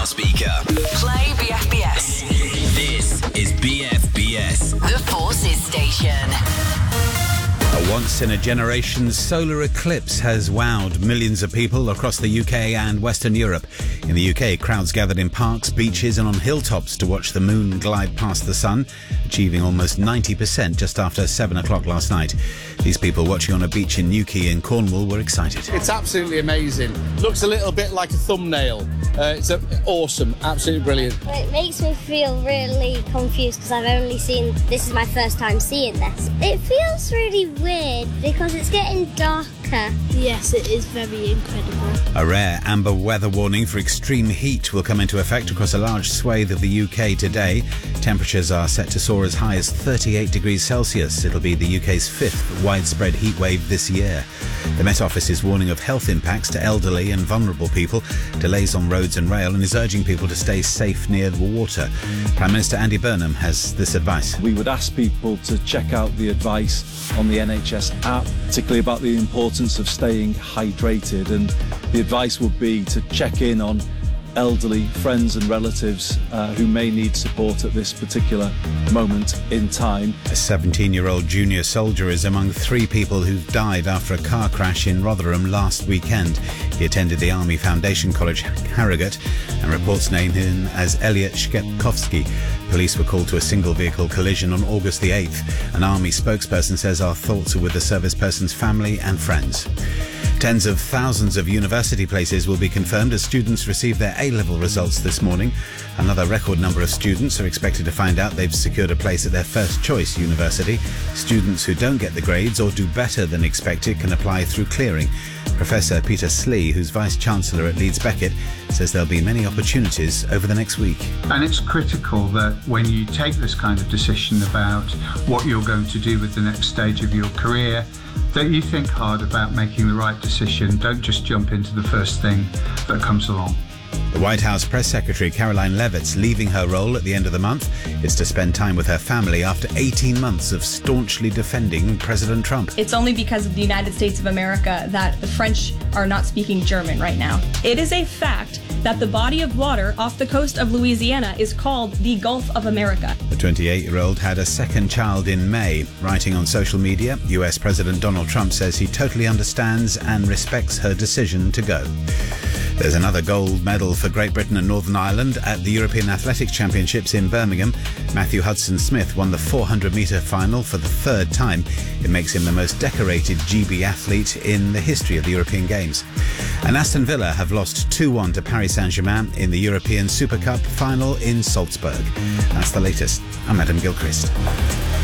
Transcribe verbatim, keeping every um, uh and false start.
speaker. Play B F B S. This is B F B S. The Forces Station. A once-in-a-generation solar eclipse has wowed millions of people across the U K and Western Europe. In the U K, crowds gathered in parks, beaches and on hilltops to watch the moon glide past the sun, achieving almost ninety percent just after seven o'clock last night. These people watching on a beach in Newquay in Cornwall were excited. It's absolutely amazing. Looks a little bit like a thumbnail. Uh, it's a, awesome, absolutely brilliant. It makes me feel really confused because I've only seen, this is my first time seeing this. It feels really weird because it's getting darker. Yes, it is very incredible. A rare amber weather warning for extreme heat will come into effect across a large swathe of the U K today. Temperatures are set to soar as high as thirty-eight degrees Celsius. It'll be the U K's fifth widespread heat wave this year. The Met Office is warning of health impacts to elderly and vulnerable people, delays on roads and rail, and is urging people to stay safe near the water. Prime Minister Andy Burnham has this advice. We would ask people to check out the advice on the N H S app, particularly about the importance of staying hydrated, and the advice would be to check in on elderly friends and relatives uh, who may need support at this particular moment in time. A seventeen-year-old junior soldier is among three people who've died after a car crash in Rotherham last weekend. He attended the Army Foundation College, Harrogate, and reports name him as Elliot Shkepkowski. Police were called to a single-vehicle collision on August the eighth. An Army spokesperson says our thoughts are with the service person's family and friends. Tens of thousands of university places will be confirmed as students receive their A-level results this morning. Another record number of students are expected to find out they've secured a place at their first choice university. Students who don't get the grades or do better than expected can apply through clearing. Professor Peter Slee, who's Vice-Chancellor at Leeds Beckett, says there'll be many opportunities over the next week. And it's critical that when you take this kind of decision about what you're going to do with the next stage of your career, that you think hard about making the right decision. Don't just jump into the first thing that comes along. The White House Press Secretary Caroline Leavitt's leaving her role at the end of the month is to spend time with her family after eighteen months of staunchly defending President Trump. It's only because of the United States of America that the French are not speaking German right now. It is a fact that the body of water off the coast of Louisiana is called the Gulf of America. The twenty-eight-year-old had a second child in May. Writing on social media, U S President Donald Trump says he totally understands and respects her decision to go. There's another gold medal for Great Britain and Northern Ireland at the European Athletics Championships in Birmingham. Matthew Hudson-Smith won the four hundred metre final for the third time. It makes him the most decorated G B athlete in the history of the European Games. And Aston Villa have lost two one to Paris Saint-Germain in the European Super Cup final in Salzburg. That's the latest. I'm Adam Gilchrist.